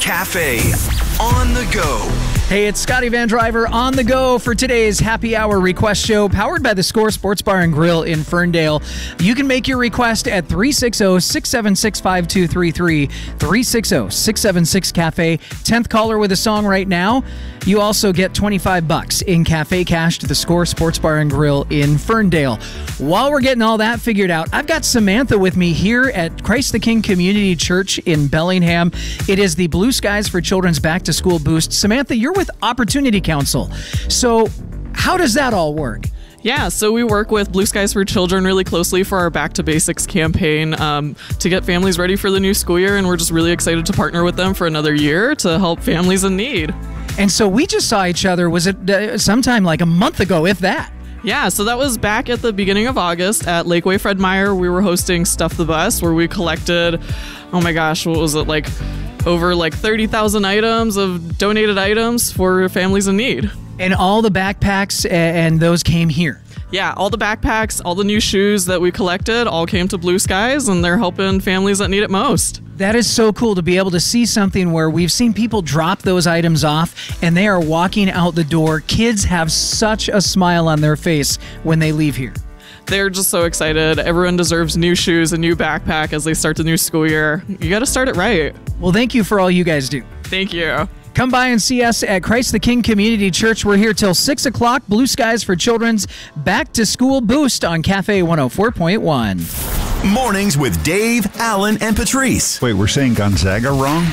Cafe on the go. Hey, it's Scotty Van Driver on the go for today's Happy Hour Request Show, powered by the Score Sports Bar and Grill in Ferndale. You can make your request at 360-676-5233, 360-676-CAFE. 10th caller with a song right now. You also get $25 in cafe cash to the Score Sports Bar and Grill in Ferndale. While we're getting all that figured out, I've got Samantha with me here at Christ the King Community Church in Bellingham. It is the Blue Skies for Children's Back to School Boost. Samantha, you're with Opportunity Council. So how does that all work? Yeah, so we work with Blue Skies for Children really closely for our Back to Basics campaign to get families ready for the new school year, and we're just really excited to partner with them for another year to help families in need. And so we just saw each other, was it sometime like a month ago, if that? Yeah, so that was back at the beginning of August at Lakeway Fred Meyer. We were hosting Stuff the Bus, where we collected, oh my gosh, what was it, like over 30,000 items of donated items for families in need. And all the backpacks and those came here. Yeah, all the backpacks, all the new shoes that we collected all came to Blue Skies, and they're helping families that need it most. That is so cool to be able to see something where we've seen people drop those items off and they are walking out the door. Kids have such a smile on their face when they leave here. They're just so excited. Everyone deserves new shoes, a new backpack as they start the new school year. You got to start it right. Well, thank you for all you guys do. Thank you. Come by and see us at Christ the King Community Church. We're here till 6 o'clock. Blue Skies for Children's Back to School Boost on Cafe 104.1. Mornings with Dave, Alan, and Patrice. Wait, we're saying Gonzaga wrong?